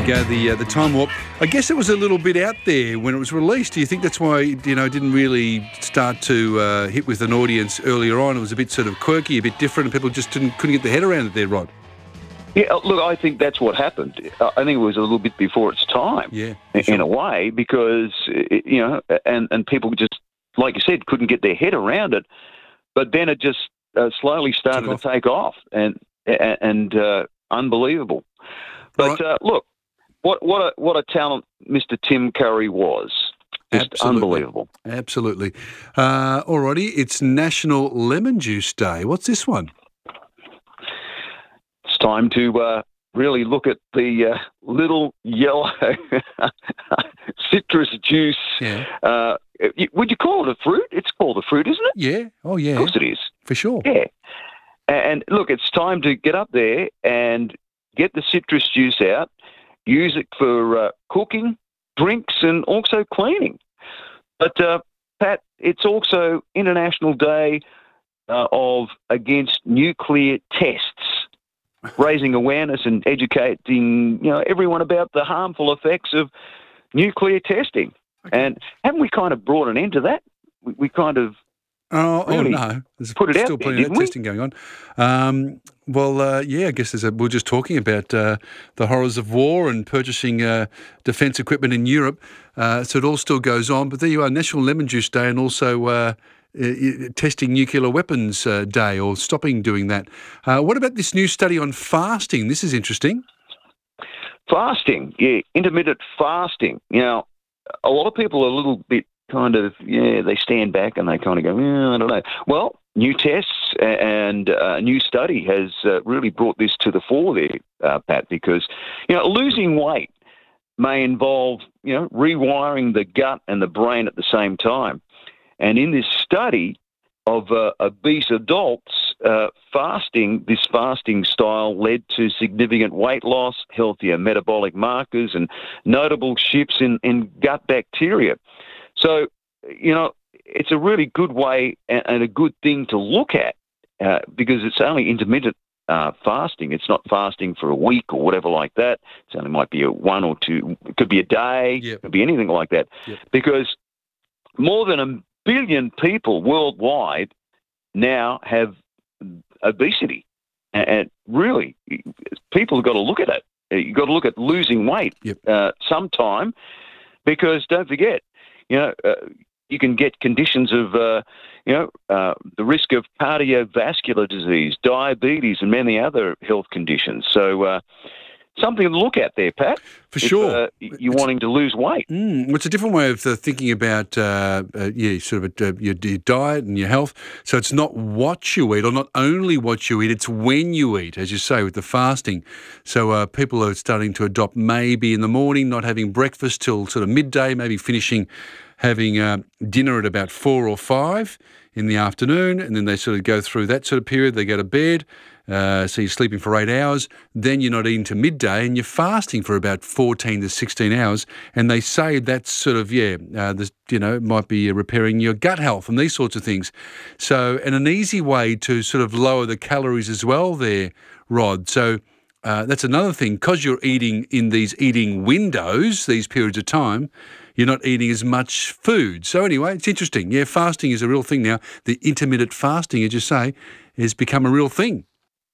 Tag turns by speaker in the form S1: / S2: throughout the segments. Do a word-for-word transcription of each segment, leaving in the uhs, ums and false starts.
S1: you go, the uh, the Time Warp. I guess it was a little bit out there when it was released. Do you think that's why, you know, it didn't really start to uh, hit with an audience earlier on? It was a bit sort of quirky, a bit different, and people just didn't, couldn't get their head around it there, Rod.
S2: Yeah, look, I think that's what happened. I think it was a little bit before its time,
S1: yeah,
S2: in
S1: sure.
S2: a way, because, you know, and, and people just, like you said, couldn't get their head around it. But then it just uh, slowly started to take off, and and uh, unbelievable. But
S1: right.
S2: uh, look, what what a what a talent Mister Tim Curry was. Just
S1: Absolutely.
S2: Unbelievable.
S1: Absolutely. Uh, alrighty, it's National Lemon Juice Day. What's this one?
S2: It's time to uh, really look at the uh, little yellow citrus juice.
S1: Yeah.
S2: Uh, would you call it a fruit? It's called a fruit, isn't it?
S1: Yeah. Oh, yeah.
S2: Of course it is.
S1: For sure.
S2: Yeah. And look, it's time to get up there and get the citrus juice out, use it for uh, cooking, drinks, and also cleaning. But, uh, Pat, it's also International Day uh, of Against Nuclear Tests, raising awareness and educating, you know, everyone about the harmful effects of nuclear testing. Okay. And haven't we kind of brought an end to that? We, we kind of
S1: Oh,
S2: really
S1: oh no, there's
S2: put it
S1: still
S2: out
S1: plenty
S2: there,
S1: of testing going on. Um, well, uh, yeah, I guess there's a, we're just talking about uh, the horrors of war and purchasing uh, defence equipment in Europe, uh, so it all still goes on. But there you are, National Lemon Juice Day, and also uh, uh, testing nuclear weapons uh, day, or stopping doing that. Uh, what about this new study on fasting? This is interesting.
S2: Fasting, yeah, intermittent fasting. You know, a lot of people are a little bit kind of, yeah, they stand back and they kind of go, yeah, I don't know. Well, new tests and a new study has uh, really brought this to the fore there, uh, Pat, because, you know, losing weight may involve, you know, rewiring the gut and the brain at the same time. And in this study of uh, obese adults, uh, fasting, this fasting style led to significant weight loss, healthier metabolic markers, and notable shifts in, in gut bacteria. So, you know, it's a really good way and, and a good thing to look at uh, because it's only intermittent uh, fasting. It's not fasting for a week or whatever like that. It only might be a one or two, it could be a day,
S1: yep.
S2: it could be anything like that.
S1: Yep.
S2: Because more than a billion people worldwide now have obesity. And, and really, people have got to look at it. You've got to look at losing weight
S1: yep.
S2: uh, sometime because don't forget, you know, uh, you can get conditions of, uh, you know, uh, the risk of cardiovascular disease, diabetes, and many other health conditions. So uh, something to look at there, Pat.
S1: For
S2: if,
S1: sure.
S2: Uh, you're it's, wanting to lose weight.
S1: Mm, well, it's a different way of uh, thinking about, uh, uh, yeah, sort of uh, your, your diet and your health. So it's not what you eat, or not only what you eat, it's when you eat, as you say, with the fasting. So uh, people are starting to adopt maybe in the morning, not having breakfast till sort of midday, maybe finishing having uh, dinner at about four or five in the afternoon, and then they sort of go through that sort of period. They go to bed, uh, so you're sleeping for eight hours. Then you're not eating to midday, and you're fasting for about fourteen to sixteen hours. And they say that's sort of, yeah, uh, this, you know, it might be repairing your gut health and these sorts of things. So, and an easy way to sort of lower the calories as well there, Rod. So uh, that's another thing, because you're eating in these eating windows, these periods of time, you're not eating as much food. So anyway, it's interesting. Yeah, fasting is a real thing now. The intermittent fasting, as you say, has become a real thing.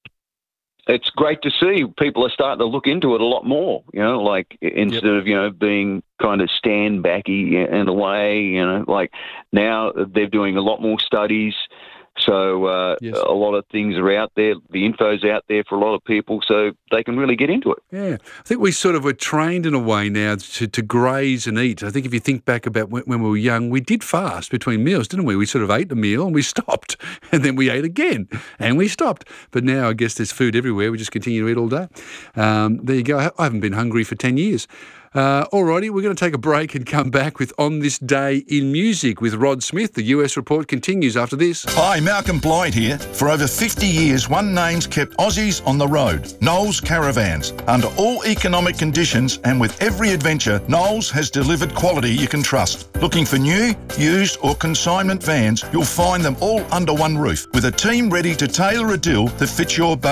S2: It's great to see people are starting to look into it a lot more, you know, like instead yep. of, you know, being kind of stand backy in a way, you know, like now they're doing a lot more studies. So uh, yes. a lot of things are out there. The info's out there for a lot of people, so they can really get into it.
S1: Yeah. I think we sort of were trained in a way now to, to graze and eat. I think if you think back about when, when we were young, we did fast between meals, didn't we? We sort of ate a meal and we stopped, and then we ate again and we stopped. But now I guess there's food everywhere. We just continue to eat all day. Um, there you go. I haven't been hungry for ten years. Uh, alrighty, we're going to take a break and come back with On This Day in Music with Rod Smith. The U S report continues after this.
S3: Hi, Malcolm Blight here. For over fifty years, one name's kept Aussies on the road, Knowles Caravans. Under all economic conditions and with every adventure, Knowles has delivered quality you can trust. Looking for new, used or consignment vans, you'll find them all under one roof with a team ready to tailor a deal that fits your budget.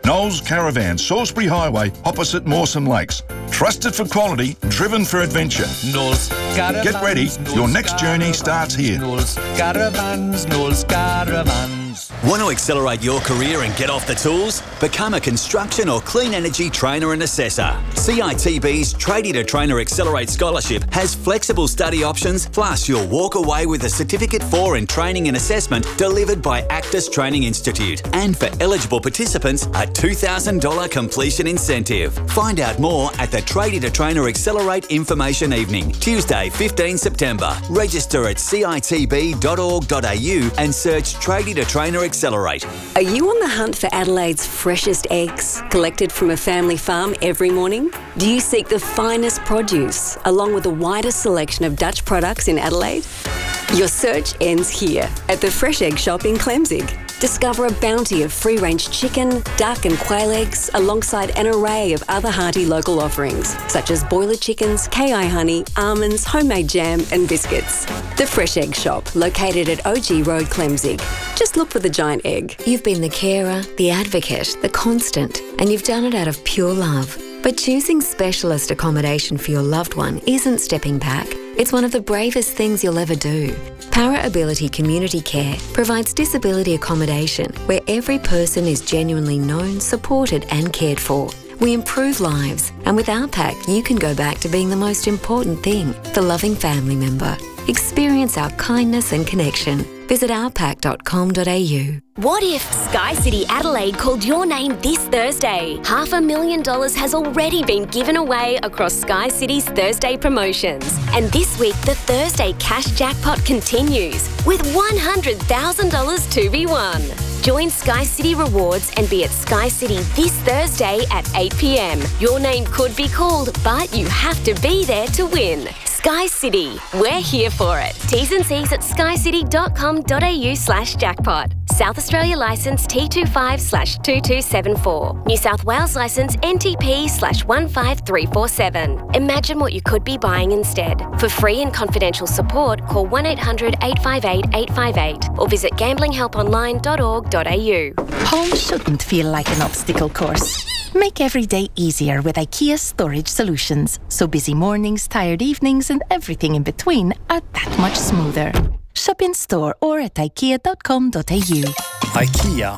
S3: Knowles Caravans, Salisbury Highway, opposite Mawson Lakes. Trusted for quality, driven for adventure.
S4: Knowles Caravans.
S3: Get ready, your next journey starts here.
S4: Knowles Caravans, Knowles Caravans.
S5: Want to accelerate your career and get off the tools? Become a construction or clean energy trainer and assessor. C I T B's Tradie to Trainer Accelerate Scholarship has flexible study options, plus you'll walk away with a Certificate four in Training and Assessment delivered by Actus Training Institute. And for eligible participants, a two thousand dollars completion incentive. Find out more at the Tradie to Trainer Accelerate Information Evening, Tuesday, fifteenth September. Register at c i t b dot org dot a u and search Tradie to Trainer Accelerate.
S6: Are you on the hunt for Adelaide's freshest eggs, collected from a family farm every morning? Do you seek the finest produce, along with the widest selection of Dutch products in Adelaide? Your search ends here, at the Fresh Egg Shop in Clemzig. Discover a bounty of free-range chicken, duck and quail eggs, alongside an array of other hearty local offerings, such as boiler chickens, K I honey, almonds, homemade jam and biscuits. The Fresh Egg Shop, located at O G Road, Clemzig. Just look for the giant egg.
S7: You've been the carer, the advocate, the constant, and you've done it out of pure love. But choosing specialist accommodation for your loved one isn't stepping back. It's one of the bravest things you'll ever do. Para Ability Community Care provides disability accommodation where every person is genuinely known, supported and cared for. We improve lives, and with our pack you can go back to being the most important thing, the loving family member. Experience our kindness and connection. Visit our pack dot com dot a u.
S8: What if Sky City Adelaide called your name this Thursday? Half a million dollars has already been given away across Sky City's Thursday promotions. And this week, the Thursday cash jackpot continues with one hundred thousand dollars to be won. Join Sky City Rewards and be at Sky City this Thursday at eight p m. Your name could be called, but you have to be there to win. Sky City, we're here for it. T's and C's at sky city dot com dot a u slash jackpot. South Australia licence T twenty-five slash two two seven four. New South Wales licence N T P slash one five three four seven. Imagine what you could be buying instead. For free and confidential support, call one eight hundred eight five eight eight five eight or visit gambling help online dot org dot a u.
S9: Home shouldn't feel like an obstacle course. Make every day easier with IKEA Storage Solutions, so busy mornings, tired evenings and everything in between are that much smoother. Shop in store or at ikea dot com dot a u.
S10: IKEA.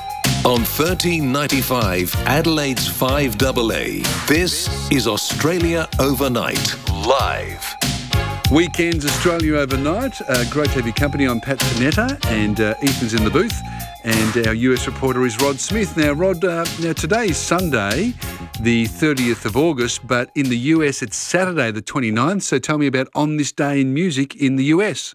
S10: On thirteen ninety-five, Adelaide's five A A. This is Australia Overnight, live.
S1: Weekends Australia Overnight. Uh, great to have your company. I'm Pat Panetta and uh, Ethan's in the booth. And our U S reporter is Rod Smith. Now, Rod, uh, now today is Sunday, the thirtieth of August, but in the U S it's Saturday the twenty-ninth. So tell me about On This Day in Music in the U S.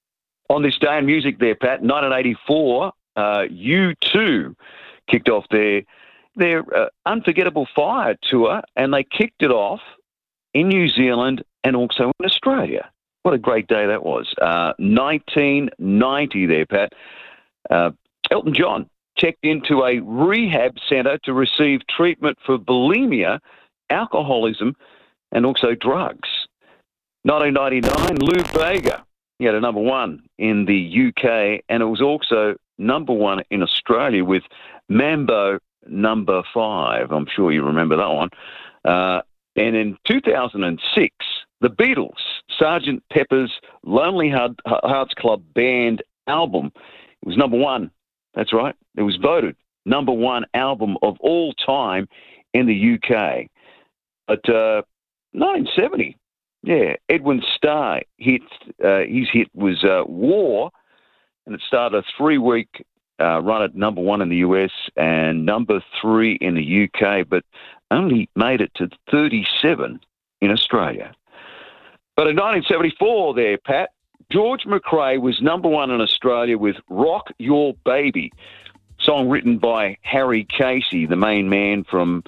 S2: On This Day in Music there, Pat, nineteen eighty-four, uh, U two kicked off their, their uh, Unforgettable Fire tour, and they kicked it off in New Zealand and also in Australia. What a great day that was. Uh, nineteen ninety there, Pat. Uh, Elton John checked into a rehab centre to receive treatment for bulimia, alcoholism, and also drugs. nineteen ninety-nine, Lou Bega, he had a number one in the U K, and it was also number one in Australia with Mambo Number Five. I'm sure you remember that one. Uh, and in two thousand six, the Beatles, Sergeant Pepper's Lonely Hearts Club Band album, it was number one. That's right. It was voted number one album of all time in the U K. But uh, nineteen seventy, yeah, Edwin Starr hit, uh, his hit was uh, War, and it started a three-week uh, run at number one in the U S and number three in the U K, but only made it to thirty-seven in Australia. But in nineteen seventy-four there, Pat, George McRae was number one in Australia with Rock Your Baby, song written by Harry Casey, the main man from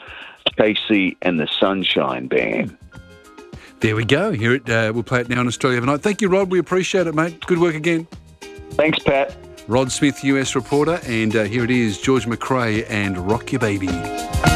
S2: Casey and the Sunshine Band.
S1: There we go. Here it, uh, we'll play it now on Australia Overnight. Thank you, Rod. We appreciate it, mate. Good work again.
S2: Thanks, Pat.
S1: Rod Smith, U S reporter, and uh, here it is, George McRae and Rock Your Baby.